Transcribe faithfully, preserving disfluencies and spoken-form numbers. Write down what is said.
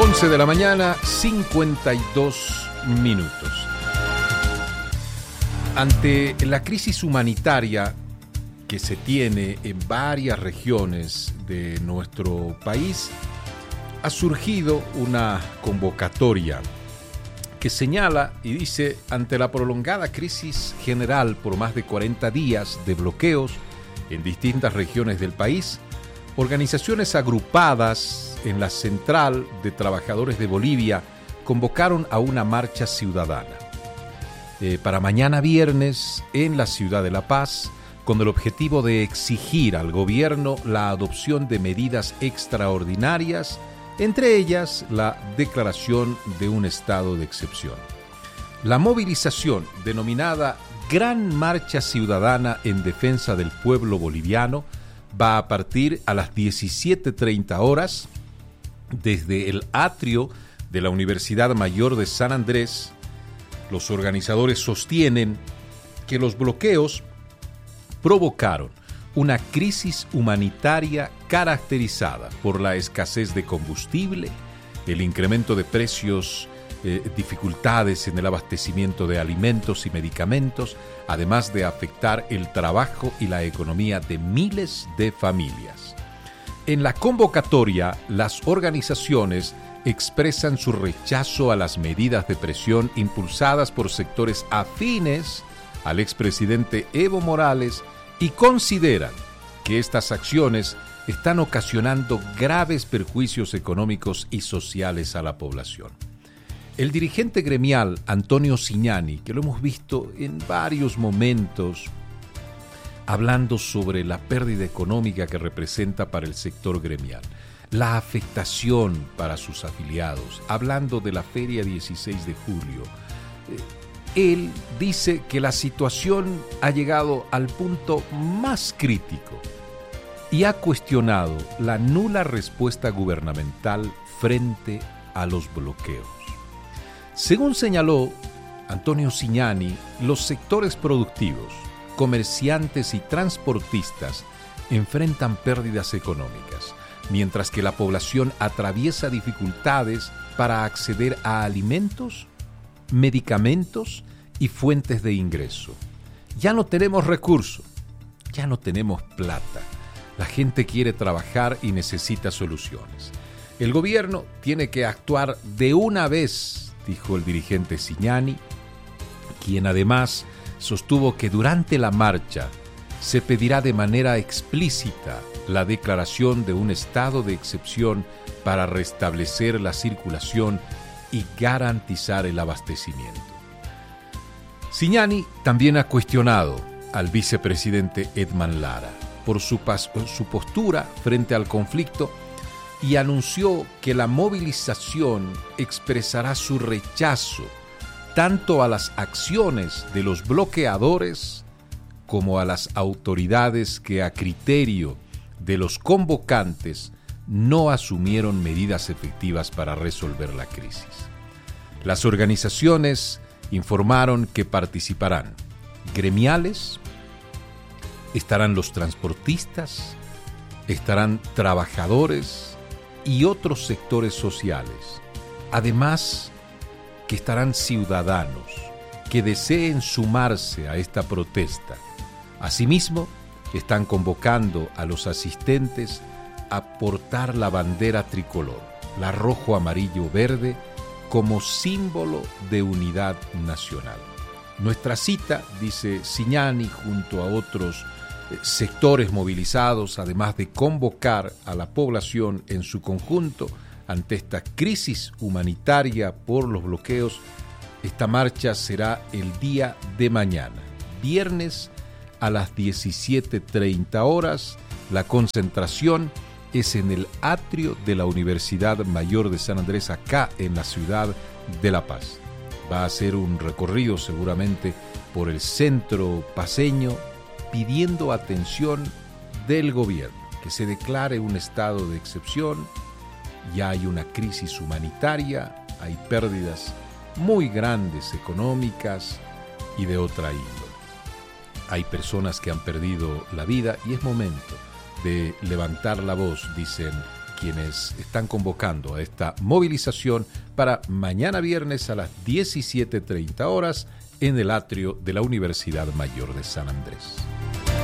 once de la mañana, cincuenta y dos minutos. Ante la crisis humanitaria que se tiene en varias regiones de nuestro país, ha surgido una convocatoria que señala y dice: ante la prolongada crisis general por más de cuarenta días de bloqueos en distintas regiones del país, organizaciones agrupadas en la Central de Trabajadores de Bolivia convocaron a una marcha ciudadana eh, para mañana viernes en la ciudad de La Paz, con el objetivo de exigir al gobierno la adopción de medidas extraordinarias, entre ellas la declaración de un estado de excepción. La movilización, denominada Gran Marcha Ciudadana en Defensa del Pueblo Boliviano, va a partir a las diecisiete treinta horas desde el atrio de la Universidad Mayor de San Andrés. Los organizadores sostienen que los bloqueos provocaron una crisis humanitaria caracterizada por la escasez de combustible, el incremento de precios, eh, dificultades en el abastecimiento de alimentos y medicamentos, además de afectar el trabajo y la economía de miles de familias. En la convocatoria, las organizaciones expresan su rechazo a las medidas de presión impulsadas por sectores afines al expresidente Evo Morales y consideran que estas acciones están ocasionando graves perjuicios económicos y sociales a la población. El dirigente gremial Antonio Signani, que lo hemos visto en varios momentos hablando sobre la pérdida económica que representa para el sector gremial, la afectación para sus afiliados, hablando de la Feria dieciséis de julio, eh, él dice que la situación ha llegado al punto más crítico y ha cuestionado la nula respuesta gubernamental frente a los bloqueos. Según señaló Antonio Signani, los sectores productivos, comerciantes y transportistas enfrentan pérdidas económicas, mientras que la población atraviesa dificultades para acceder a alimentos, medicamentos y fuentes de ingreso. Ya no tenemos recursos, ya no tenemos plata. La gente quiere trabajar y necesita soluciones. El gobierno tiene que actuar de una vez, dijo el dirigente Signani, quien además sostuvo que durante la marcha se pedirá de manera explícita la declaración de un estado de excepción para restablecer la circulación y garantizar el abastecimiento. Signani también ha cuestionado al vicepresidente Edman Lara por su, pas- su postura frente al conflicto y anunció que la movilización expresará su rechazo tanto a las acciones de los bloqueadores como a las autoridades que, a criterio de los convocantes, no asumieron medidas efectivas para resolver la crisis. Las organizaciones informaron que participarán gremiales, estarán los transportistas, estarán trabajadores y otros sectores sociales. Además, que estarán ciudadanos que deseen sumarse a esta protesta. Asimismo, están convocando a los asistentes a portar la bandera tricolor, la rojo, amarillo, verde, como símbolo de unidad nacional. Nuestra cita, dice Signani, junto a otros eh, sectores movilizados, además de convocar a la población en su conjunto ante esta crisis humanitaria por los bloqueos, esta marcha será el día de mañana, viernes a las diecisiete treinta horas. La concentración es en el atrio de la Universidad Mayor de San Andrés, acá en la ciudad de La Paz. Va a ser un recorrido seguramente por el centro paceño pidiendo atención del gobierno, que se declare un estado de excepción. Ya hay una crisis humanitaria, hay pérdidas muy grandes económicas y de otra índole. Hay personas que han perdido la vida y es momento de levantar la voz, dicen quienes están convocando a esta movilización para mañana viernes a las diecisiete treinta horas en el atrio de la Universidad Mayor de San Andrés.